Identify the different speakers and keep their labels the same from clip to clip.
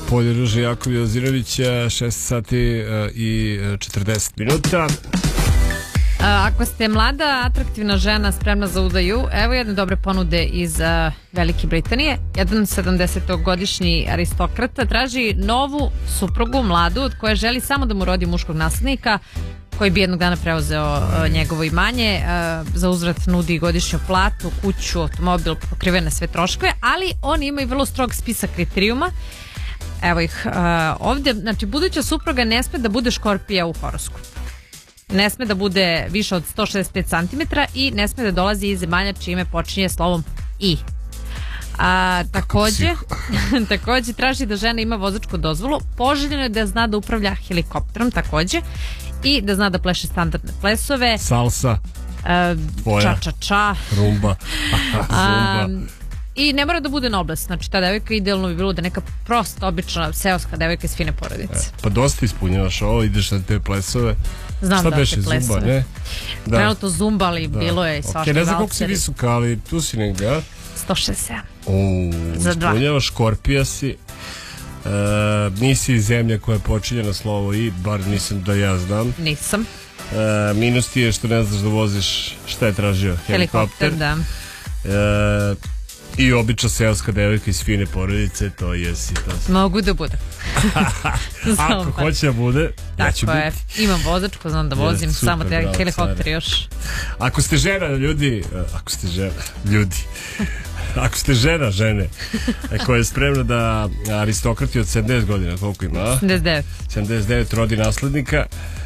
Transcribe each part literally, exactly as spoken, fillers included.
Speaker 1: Polje Ruže Jakov Jozirovića, šest sati i četrdeset minuta.
Speaker 2: Ako ste mlada, atraktivna žena spremna za udaju, evo jedne dobre ponude iz uh, Velike Britanije. Jedan sedamdesetogodišnji aristokrata traži novu suprugu, mladu, od koje želi samo da mu rodi muškog naslednika koji bi jednog dana preuzeo uh, njegovo imanje. Uh, za uzvrat nudi godišnju platu, kuću, automobil, pokrivene sve troškove, ali on ima i vrlo strog spisak kriterijuma. Evo ih uh, ovdje. Znači, buduća supruga ne sme da bude škorpija u horoskopu. Ne sme da bude više od sto šezdeset pet centimetara i ne sme da dolazi iz zemalja čime počinje slovom I. A, takođe, takođe traži da žena ima vozačku dozvolu. Poželjeno je da zna da upravlja helikopterom takođe i da zna da pleše standardne plesove.
Speaker 1: Salsa,
Speaker 2: uh, ča ča ča,
Speaker 1: rumba, zumba.
Speaker 2: I ne mora da bude nobles. Znači, ta devojka idealno bi bilo da neka prosta, obična seoska devojka iz fine porodice.
Speaker 1: E, pa dosta ispunjavaš ovo, ideš na te plesove.
Speaker 2: Znam.
Speaker 1: Šta
Speaker 2: da
Speaker 1: beše,
Speaker 2: plesove.
Speaker 1: Zumba, ne? Da.
Speaker 2: Trenutno zumba, ali da. Bilo je i svašta.
Speaker 1: Okay, ne znam koliko si visoka, ali tu si negdje, a?
Speaker 2: sto šezdeset sedam.
Speaker 1: O,
Speaker 2: za dva.
Speaker 1: Ispunjavaš, škorpija si. E, nisi iz zemlje koja počinje na slovo I, bar nisam da ja znam.
Speaker 2: Nisam.
Speaker 1: E, minus ti je što ne znaš da voziš, šta je tražio?
Speaker 2: Helikopter, da.
Speaker 1: E, I obična seoska devojka iz fine porodice, to jesi. To
Speaker 2: mogu da bude.
Speaker 1: Ako hoće da bude, ja ću
Speaker 2: tako je.
Speaker 1: Biti.
Speaker 2: Imam vozačku, znam da vozim,
Speaker 1: super,
Speaker 2: samo te
Speaker 1: bravo,
Speaker 2: helikopter
Speaker 1: cara.
Speaker 2: još.
Speaker 1: Ako ste žena, ljudi, ako ste žena, ljudi, ako ste žena, žene, koja je spremna da aristokrati od sedamdeset godina, koliko ima?
Speaker 2: sedamdeset devet.
Speaker 1: sedamdeset devet rodi naslednika.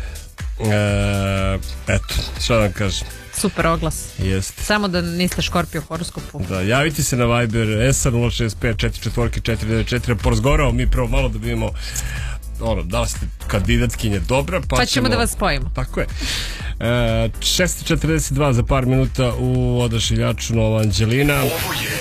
Speaker 1: E, eto, šta da vam kažem.
Speaker 2: Super oglas.
Speaker 1: Jeste.
Speaker 2: Samo da niste škorpio u horoskopu.
Speaker 1: Da, javite se na Viber S A nula šest pet četiri četiri četiri devet četiri. Porazgovaramo mi prvo malo da vidimo ono, da li ste kandidatkinje dobra, pa,
Speaker 2: pa ćemo, ćemo da vas spojimo.
Speaker 1: Tako je. E, šest četrdeset dva za par minuta u Odašiljaču Nova Anđelina.